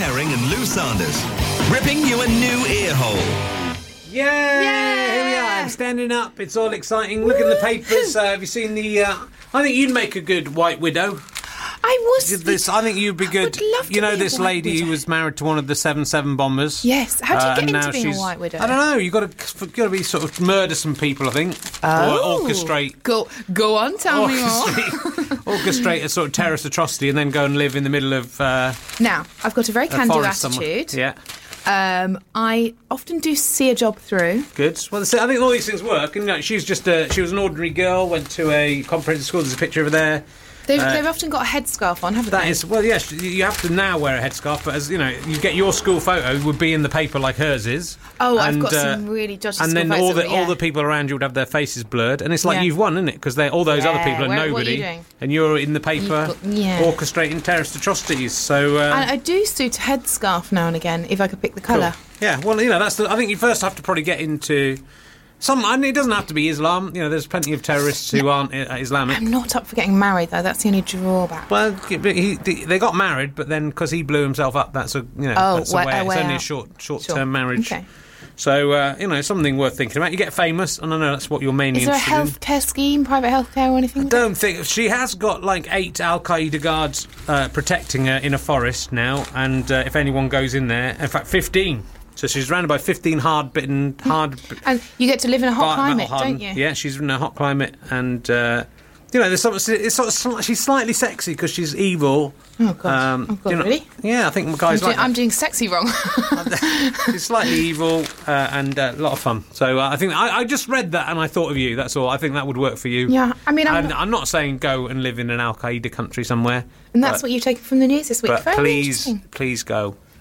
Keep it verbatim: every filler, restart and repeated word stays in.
Herring and Lou Sanders, ripping you a new ear hole. Yeah, yeah, here we are. I'm standing up. It's all exciting. Look at the papers. Uh, have you seen the? Uh, I think you'd make a good White Widow. I was. This, I think you'd be good. would love to you know, be a this White lady Widow. who was married to one of the seven seven bombers. Yes. How do you Uh, get and into now being a she's- White Widow? I don't know. You've got to got to be sort of murder some people, I think, Oh. or orchestrate. Go, go on, tell me more. Orchestrate, orchestrate a sort of terrorist atrocity and then go and live in the middle of uh, Now, I've got a very a can-do forest somewhere. attitude. Yeah, Um, I often do see a job through. good. Well, see, I think all these things work. And you know, she's just a, she was an ordinary girl, went to a comprehensive school. There's a picture over there. They've, Uh, they've often got a headscarf on, haven't That they? is, well, yes, you have to now wear a headscarf, but as you know, you get your school photo would be in the paper like hers is. Oh, I've and, got uh, some really dodgy And school then photos all of the it, yeah. all the people around you would have their faces blurred, and it's like Yeah. you've won, isn't it? Because all those other Yeah, people are where- what are you nobody, doing? and you're in the paper You've got- yeah. orchestrating terrorist atrocities. So. Uh, And I do suit a headscarf now and again if I could pick the Cool. colour. Yeah, well, you know, that's. The, I think you first have to probably get into some. I mean, it doesn't have to be Islam. You know, there's plenty of terrorists who aren't uh, Islamic. I'm not up for getting married though. That's the only drawback. Well, but he, they got married, but then because he blew himself up, that's a you know, Oh, that's a way- way. a It's way only a out. short, short Sure. term marriage. Okay. So uh, you know, something worth thinking about. You get famous, and I know that's what you're mainly Is there a interested in. healthcare scheme, private healthcare or anything? I don't think she has got like eight Al Qaeda guards uh, protecting her in a forest now, and uh, if anyone goes in there, in fact, fifteen. So she's surrounded by fifteen hard-bitten, hard. And you get to live in a hot Bar- climate, metal hardened. don't you? Yeah, she's in a hot climate, and uh, you know, there's sort of, it's sort of sli- she's slightly sexy because she's evil. Oh god! Um, oh god! you know- Really? Yeah, I think I'm, guys doing, like I'm doing sexy wrong. that. She's slightly evil uh, and uh, a lot of fun. So uh, I think I, I just read that and I thought of you. That's all. I think that would work for you. Yeah, I mean, I'm And I'm not saying go and live in an Al Qaeda country somewhere, and that's but- what you've taken from the news this week. but Very please, interesting. please go.